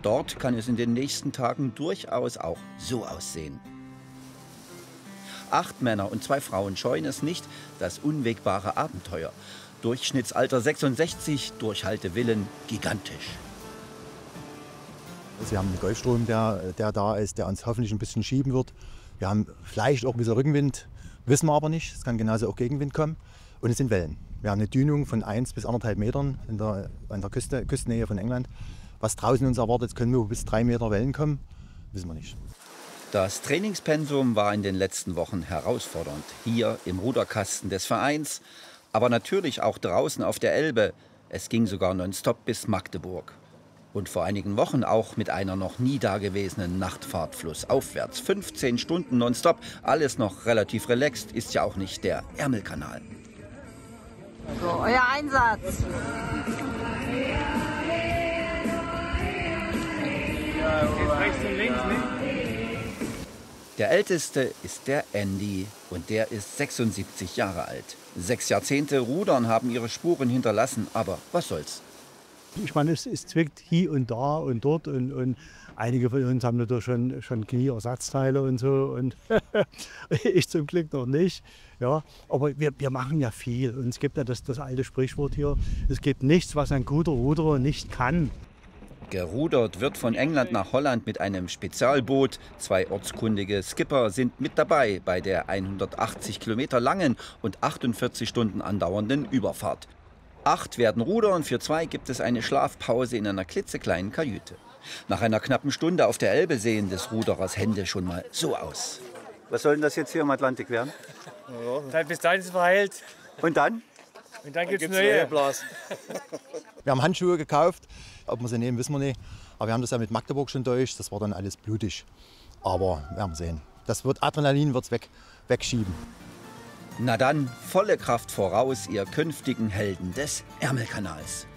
Dort kann es in den nächsten Tagen durchaus auch so aussehen. 8 Männer und 2 Frauen scheuen es nicht, das unwägbare Abenteuer. Durchschnittsalter 66, Durchhaltewillen gigantisch. Wir haben einen Golfstrom, der da ist, der uns hoffentlich ein bisschen schieben wird. Wir haben vielleicht auch ein bisschen Rückenwind, wissen wir aber nicht. Es kann genauso auch Gegenwind kommen. Und es sind Wellen. Wir haben eine Dünung von 1 bis 1,5 Metern an der Küstennähe von England. Was draußen uns erwartet, können wir bis 3 Meter Wellen kommen, wissen wir nicht. Das Trainingspensum war in den letzten Wochen herausfordernd. Hier im Ruderkasten des Vereins, aber natürlich auch draußen auf der Elbe. Es ging sogar nonstop bis Magdeburg. Und vor einigen Wochen auch mit einer noch nie dagewesenen Nachtfahrt flussaufwärts. 15 Stunden nonstop, alles noch relativ relaxed, ist ja auch nicht der Ärmelkanal. So, euer Einsatz. Jetzt rechts und links, ne? Der Älteste ist der Andy und der ist 76 Jahre alt. 6 Jahrzehnte Rudern haben ihre Spuren hinterlassen, aber was soll's. Ich meine, es zwickt hier und da und dort und einige von uns haben natürlich schon Knieersatzteile und so und ich zum Glück noch nicht. Ja, aber wir machen ja viel und es gibt ja das alte Sprichwort hier, es gibt nichts, was ein guter Ruderer nicht kann. Gerudert wird von England nach Holland mit einem Spezialboot. 2 ortskundige Skipper sind mit dabei bei der 180 Kilometer langen und 48 Stunden andauernden Überfahrt. 8 werden rudern, für 2 gibt es eine Schlafpause in einer klitzekleinen Kajüte. Nach einer knappen Stunde auf der Elbe sehen des Ruderers Hände schon mal so aus. Was soll denn das jetzt hier im Atlantik werden? Bis dahin ist es verheilt. Und dann? Und dann gibt es neue Blasen. Wir haben Handschuhe gekauft, ob wir sie nehmen, wissen wir nicht. Aber wir haben das ja mit Magdeburg schon durch, das war dann alles blutig. Aber wir werden sehen. Adrenalin wird es wegschieben. Na dann, volle Kraft voraus, ihr künftigen Helden des Ärmelkanals.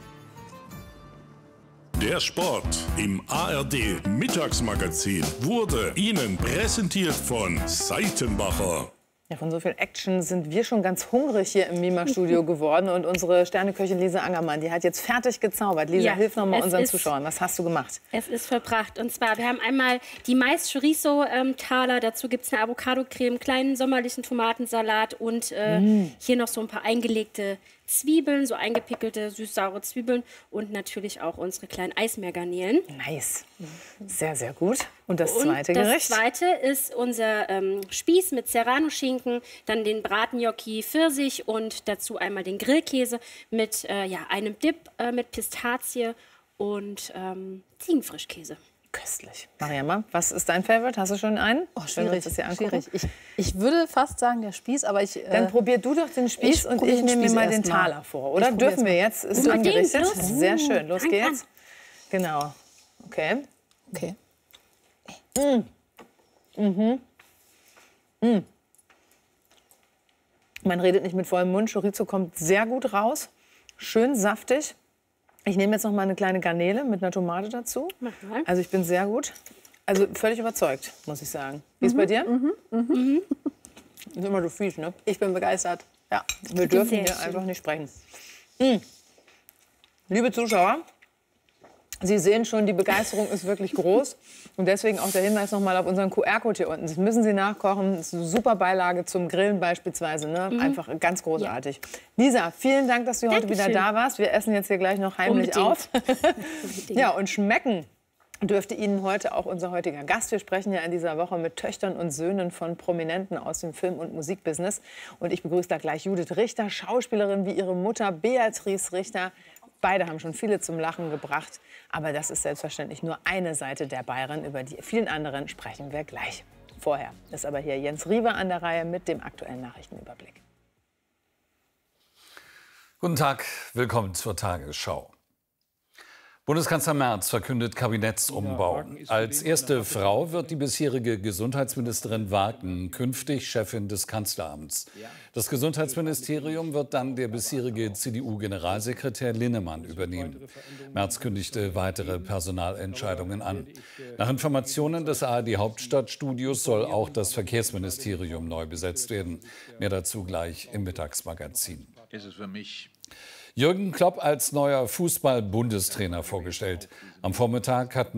Der Sport im ARD Mittagsmagazin wurde Ihnen präsentiert von Seitenbacher. Ja, von so viel Action sind wir schon ganz hungrig hier im Mima-Studio geworden. Und unsere Sterneköchin Lisa Angermann, die hat jetzt fertig gezaubert. Lisa, ja, hilf noch mal unseren Zuschauern. Was hast du gemacht? Es ist vollbracht. Und zwar, wir haben einmal die Mais-Chorizo-Taler. Dazu gibt es eine Avocado-Creme, kleinen sommerlichen Tomatensalat und hier noch so ein paar eingelegte Zwiebeln, so eingepickelte süß-saure Zwiebeln und natürlich auch unsere kleinen Eismeergarnelen. Nice. Sehr, sehr gut. Und das zweite Gericht? Das zweite ist unser Spieß mit Serrano-Schinken, dann den Bratengnocchi Pfirsich und dazu einmal den Grillkäse mit einem Dip mit Pistazie und Ziegenfrischkäse. Köstlich. Mariamma, was ist dein Favorite? Hast du schon einen? Oh, schwierig. Ich würde fast sagen der Spieß, aber Dann probier du doch den Spieß und ich nehme mir mal den Taler vor, oder? Dürfen wir jetzt? Ist angerichtet? Sehr schön. Los geht's. Genau. Okay. Okay. Man redet nicht mit vollem Mund. Chorizo kommt sehr gut raus. Schön saftig. Ich nehme jetzt noch mal eine kleine Garnele mit einer Tomate dazu. Also ich bin sehr gut. Also völlig überzeugt, muss ich sagen. Wie ist es bei dir? Ist immer so fies, ne? Ich bin begeistert. Ja. Wir dürfen hier einfach nicht sprechen. Liebe Zuschauer, Sie sehen schon, die Begeisterung ist wirklich groß. Und deswegen auch der Hinweis noch mal auf unseren QR-Code hier unten. Das müssen Sie nachkochen. Das ist eine super Beilage zum Grillen beispielsweise. Ne? Einfach ganz großartig. Ja. Lisa, vielen Dank, dass du heute wieder da warst. Wir essen jetzt hier gleich noch heimlich auf. Ja, und schmecken dürfte Ihnen heute auch unser heutiger Gast. Wir sprechen ja in dieser Woche mit Töchtern und Söhnen von Prominenten aus dem Film- und Musikbusiness. Und ich begrüße da gleich Judith Richter, Schauspielerin wie ihre Mutter Beatrice Richter. Beide haben schon viele zum Lachen gebracht. Aber das ist selbstverständlich nur eine Seite der Bayern. Über die vielen anderen sprechen wir gleich. Vorher ist aber hier Jens Riewer an der Reihe mit dem aktuellen Nachrichtenüberblick. Guten Tag, willkommen zur Tagesschau. Bundeskanzler Merz verkündet Kabinettsumbau. Als erste Frau wird die bisherige Gesundheitsministerin Wagen künftig Chefin des Kanzleramts. Das Gesundheitsministerium wird dann der bisherige CDU-Generalsekretär Linnemann übernehmen. Merz kündigte weitere Personalentscheidungen an. Nach Informationen des ARD-Hauptstadtstudios soll auch das Verkehrsministerium neu besetzt werden. Mehr dazu gleich im Mittagsmagazin. Ist es für mich Jürgen Klopp als neuer Fußball-Bundestrainer vorgestellt. Am Vormittag hatten